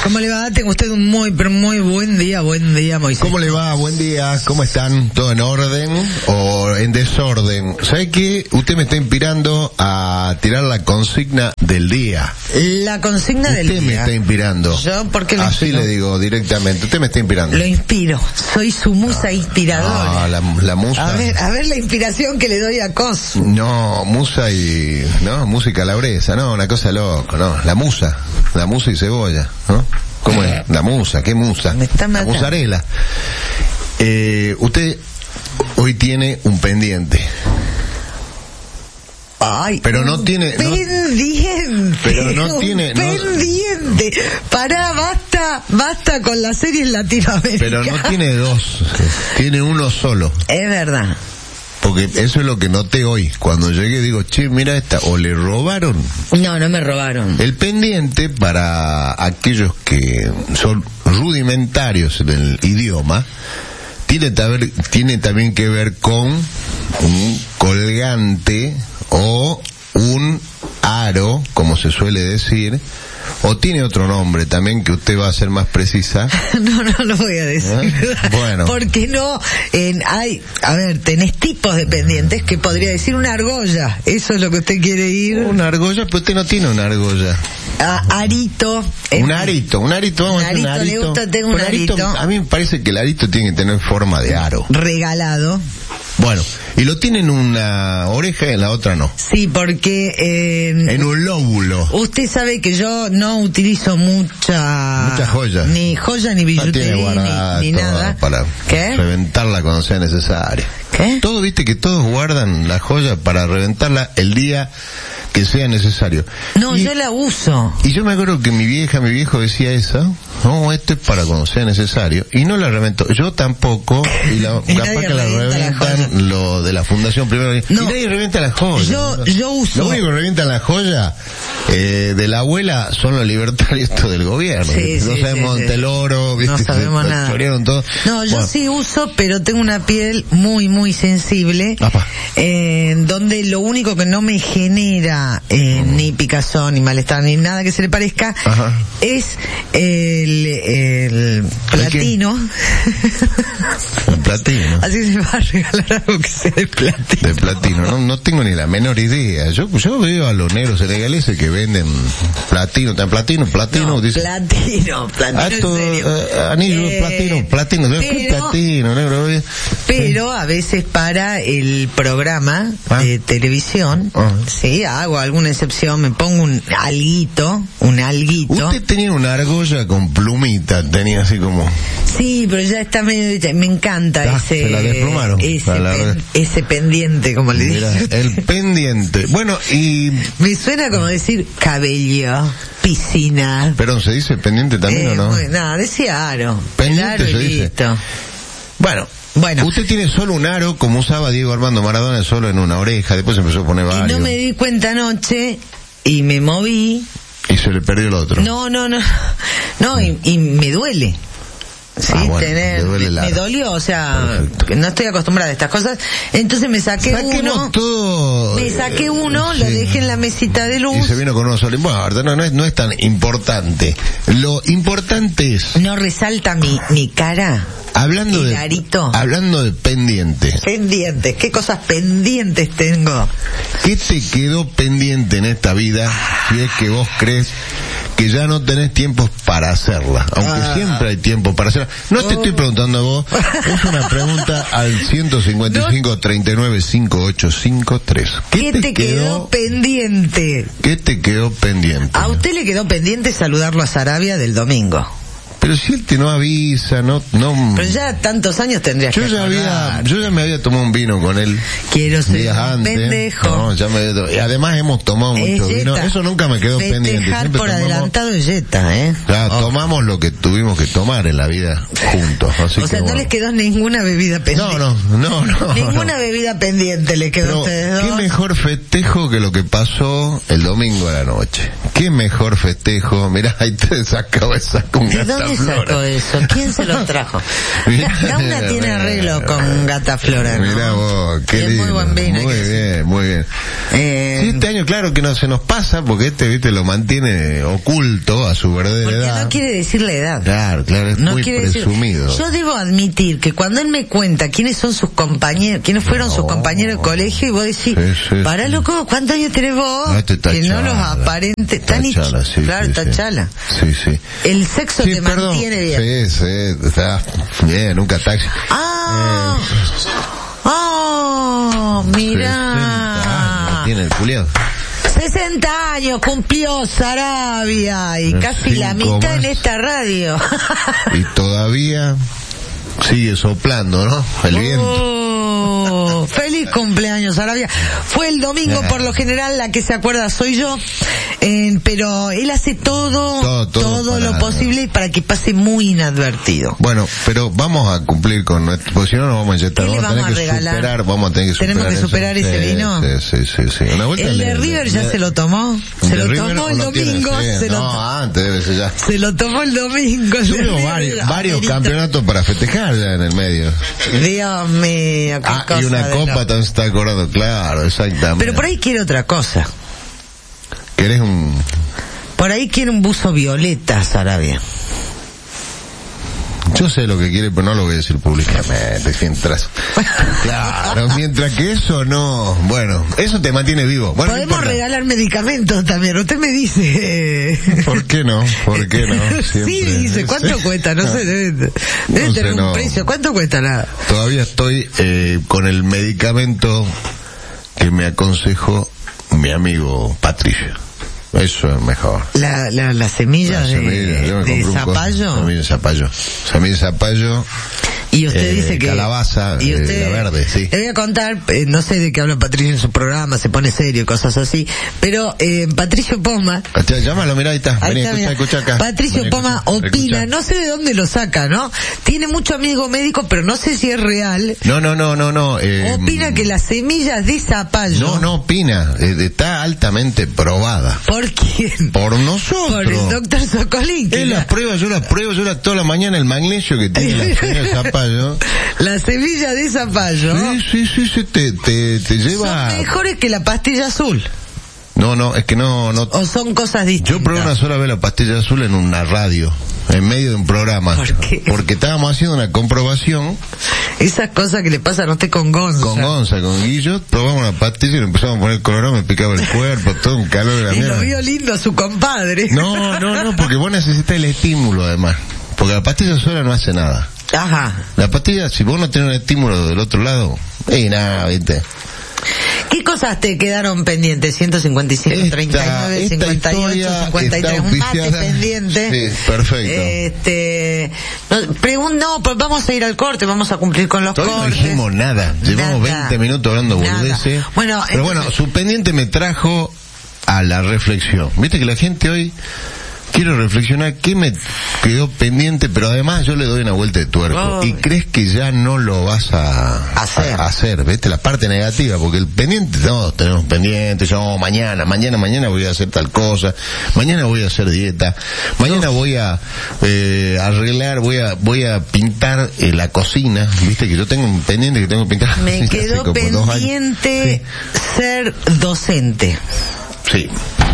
¿Cómo le va? Tengo usted un muy buen día, Moisés. ¿Cómo le va? Buen día, ¿cómo están? ¿Todo en orden o en desorden? ¿Sabe qué? Usted me está inspirando a tirar la consigna del día. La consigna del día. Usted me está inspirando. ¿Yo? ¿Por qué lo Así inspiro? le digo directamente, usted me está inspirando. Lo inspiro, soy su musa inspiradora. La musa. A ver la inspiración que le doy a Cos. No, musa y... No, musa y calabresa, no, una cosa loca, no. La musa y cebolla, ¿no? ¿Cómo es? La musa, ¿qué musa? Me está matando. La musarela. Usted hoy tiene un pendiente. Ay, pero no tiene... pendiente. Pero no tiene... Pendiente. Pará, basta con las series latinoamericanas. Pero no tiene dos, tiene uno solo. Es verdad. Porque eso es lo que noté hoy. Cuando llegué digo, che, mira esta, o le robaron. No me robaron. El pendiente, para aquellos que son rudimentarios en el idioma, tiene también que ver con un colgante o un aro, como se suele decir, o tiene otro nombre también que usted va a ser más precisa. No lo voy a decir. Bueno. Porque no, tenés tipos de pendientes que podría decir una argolla. Eso es lo que usted quiere ir. Una argolla, pero usted no tiene una argolla. Arito. Un arito, vamos a decir un arito. Le gusta, tengo un arito. A mí me parece que el arito tiene que tener forma de aro. Regalado. Bueno, y lo tiene en una oreja y en la otra no. Sí, porque... en un lóbulo. Usted sabe que yo no utilizo mucha joya. Ni joya, ni billutería, ni nada. Para reventarla cuando sea necesario. ¿Qué? Todo, viste que todos guardan la joya para reventarla el día que sea necesario. No, yo la uso. Y yo me acuerdo que mi viejo decía eso. No, esto es para cuando sea necesario. Y no la reventó. Yo tampoco. Y capaz que la reventan lo de la fundación primero. No, y nadie revienta la joya. Yo uso. Lo único que revientan la joya de la abuela son los libertarios del gobierno. Sí, no sabemos el oro, ¿viste? No sabemos nada. Todo. No, yo sí uso, pero tengo una piel muy sensible. Donde lo único que no me genera ni picazón, ni malestar, ni nada que se le parezca, es el platino. El platino. Así se va a regalar algo que sea de platino. De platino, no tengo ni la menor idea. Yo veo a los negros senegaleses que venden platino, platino, no, dice. Platino, en serio. Anillo platino, negro. Pero a veces para el programa de televisión, sí, hago alguna excepción, me pongo un alguito. Usted tenía una argolla con plumita, tenía así como... Sí, pero ya está medio... Me encanta ese... Se la desplumaron. Ese pendiente, como le digo. El pendiente. Bueno, y... Me suena como decir cabello, piscina. Pero ¿se dice pendiente también o no? No, decía aro. Pendiente aro se dice. Listo. Bueno, usted tiene solo un aro, como usaba Diego Armando Maradona, solo en una oreja, después empezó a poner varios. Y no me di cuenta anoche, y me moví. Y se le perdió el otro. No, y me duele. Sí, me dolió, o sea, que no estoy acostumbrada a estas cosas. Entonces me saqué uno, lo dejé en la mesita de luz. Y se vino con uno solo. Bueno, no es tan importante. Lo importante es... ¿No resalta mi cara? Hablando de pendientes. Pendientes, ¿qué cosas pendientes tengo? ¿Qué te quedó pendiente en esta vida si es que vos crees que ya no tenés tiempo para hacerla? Aunque siempre hay tiempo para hacerla. No te estoy preguntando a vos, es una pregunta al 155-39-5853. ¿Qué te quedó pendiente? ¿Qué te quedó pendiente? A usted le quedó pendiente saludarlo a Sarabia del domingo. Pero si él te no avisa, no... Pero ya tantos años tendrías que acordar. Yo ya me había tomado un vino con él. Quiero ser días antes. Pendejo. Y además hemos tomado mucho vino. Eso nunca me quedó pendiente. Siempre por adelantado es Jetta, tomamos lo que tuvimos que tomar en la vida juntos. Así o sea, no les quedó ninguna bebida pendiente. No. Ninguna bebida pendiente le quedó a ustedes dos. ¿Qué mejor festejo que lo que pasó el domingo a la noche? ¿Qué mejor festejo? Mirá, ahí te sacó esa con ¿De dónde ¿Dónde sacó eso? ¿Quién se lo trajo? Gauna tiene arreglo con Gata Flora, ¿no? Mirá vos, qué lindo. Muy buen vino. Muy bien, muy bien. Sí, este año claro que no se nos pasa porque viste, lo mantiene oculto a su verdadera edad. Porque no quiere decir la edad. Claro, es no muy presumido. Yo debo admitir que cuando él me cuenta quiénes son sus compañeros, quiénes fueron sus compañeros de colegio, y vos decís, pará loco, ¿cuántos años tenés vos? Que no los aparente. Tachala, claro, tachala. Sí. El sexo te mantiene bien. Sí, está bien, nunca taxi. Mirá. Tiene el culiado. 60 años cumplió Sarabia y casi la mitad más en esta radio. Y todavía sigue soplando, ¿no? El viento. Feliz cumpleaños, Sarabia. Fue el domingo, por lo general, la que se acuerda soy yo, pero él hace todo lo posible para que pase muy inadvertido. Bueno, pero vamos a cumplir con nuestro, porque si no nos vamos a inyectar. Vamos a tener que superar Tenemos que superar ese vino. Sí. Una vuelta el de River ya se lo tomó. Se lo tomó el domingo. Antes debe ser ya. Se lo tomó el domingo. Hubo varios campeonatos para festejar ya en el medio. Dios mío, qué cosa. Y una copa también se está acordando, claro, exactamente. Pero por ahí quiere otra cosa. ¿Querés un...? Por ahí quiere un buzo violeta, Sarabia. Yo sé lo que quiere, pero no lo voy a decir públicamente, Claro, mientras que eso no... Bueno, eso te mantiene vivo. Bueno, podemos regalar medicamentos también, usted me dice... ¿Por qué no? Siempre. Sí, dice, ¿cuánto cuesta? No sé, debe tener un precio. ¿Cuánto cuesta nada? Todavía estoy con el medicamento que me aconsejó mi amigo Patricio. Eso es mejor. La semilla de zapallo. Semilla de zapallo. Y usted dice que... Calabaza, y usted, la verde, sí. Le voy a contar, no sé de qué habla Patricio en su programa, se pone serio y cosas así, pero Patricio Poma... Llámalo, mirá, ahí está. Vení, escucha acá. Patricio Poma opina, no sé de dónde lo saca, ¿no? Tiene mucho amigo médico, pero no sé si es real. No. Opina que las semillas de zapallo... No opina, está altamente probada. ¿Por quién? Por nosotros. Por el doctor Sokolin. Él las prueba, yo las pruebo, toda la mañana el magnesio que tiene la semilla de zapallo. La semilla de zapallo. Sí, te lleva... Son mejores que la pastilla azul. No, es que no... O son cosas distintas. Yo probé una sola vez la pastilla azul en una radio, en medio de un programa. ¿Por qué? Porque estábamos haciendo una comprobación. Esas cosas que le pasan a usted con Gonza. Con Guillo, probamos una pastilla y nos empezamos a poner colorado, me picaba el cuerpo, todo un calor de la mierda. Y lo vio lindo a su compadre. No, porque vos necesitas el estímulo además. Porque la pastilla sola no hace nada. Ajá. La pastilla, si vos no tenés un estímulo del otro lado, nada, ¿viste? ¿Qué cosas te quedaron pendientes? 155, 39, 58, 53, un mate pendiente. Sí, perfecto. Pues vamos a ir al corte, vamos a cumplir con los cortes. No dijimos nada, llevamos 20 minutos hablando boludeces. Pero bueno, su pendiente me trajo a la reflexión. Viste que la gente hoy... Quiero reflexionar qué me quedó pendiente, pero además yo le doy una vuelta de tuerco. Y crees que ya no lo vas a hacer, ¿viste? La parte negativa, porque el pendiente, todos tenemos pendientes, mañana voy a hacer tal cosa, mañana voy a hacer dieta, mañana voy a arreglar, voy a pintar la cocina, ¿viste? Que yo tengo un pendiente que tengo que pintar. Me quedó pendiente ser docente. Sí.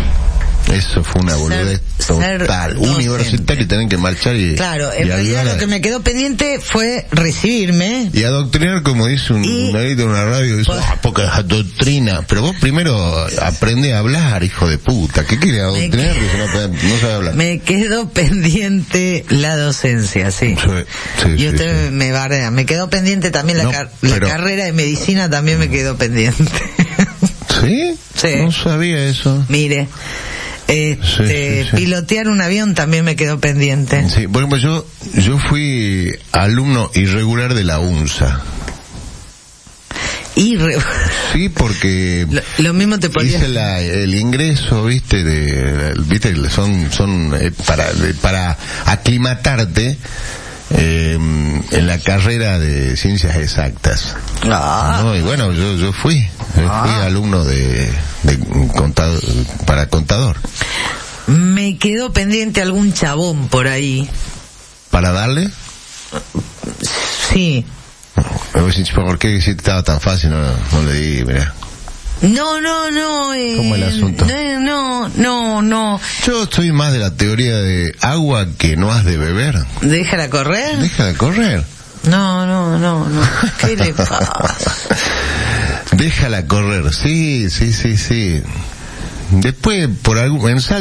Eso fue una boludez total. Universitario, tienen que marchar y... Claro, en realidad lo que me quedó pendiente fue recibirme. Y adoctrinar, como dice un negrito en una radio, dice, porque es doctrina. Pero vos primero aprende a hablar, hijo de puta. ¿Qué quiere adoctrinar? No sabe hablar. Me quedó pendiente la docencia, sí. Y usted me bardea. Me quedó pendiente también la carrera de medicina, también me quedó pendiente. ¿Sí? Sí. No sabía eso. Mire... pilotear un avión también me quedó pendiente. Sí, por ejemplo, yo fui alumno irregular de la UNSA. Sí, porque lo mismo te podía hice el ingreso, viste, son para aclimatarte en la carrera de ciencias exactas. Y bueno, yo fui alumno de contador, para contador. Me quedó pendiente algún chabón por ahí para darle. Sí. ¿Por qué si estaba tan fácil? No le di, mirá. No. ¿Cómo el asunto? No. Yo estoy más de la teoría de agua que no has de beber. ¿Déjala correr? Déjala correr. No. ¿Qué le pasa? Déjala correr, sí. Después, por algún mensaje